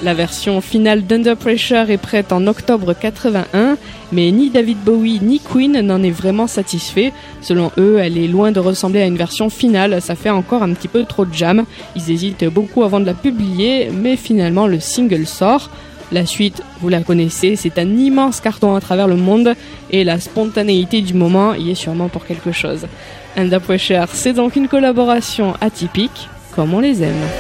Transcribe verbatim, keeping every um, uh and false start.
La version finale d'Under Pressure est prête en octobre quatre-vingt-un, mais ni David Bowie ni Queen n'en est vraiment satisfait. Selon eux, elle est loin de ressembler à une version finale, ça fait encore un petit peu trop de jam. Ils hésitent beaucoup avant de la publier, mais finalement le single sort. La suite, vous la connaissez, c'est un immense carton à travers le monde et la spontanéité du moment y est sûrement pour quelque chose. Under Pressure, c'est donc une collaboration atypique, comme on les aime.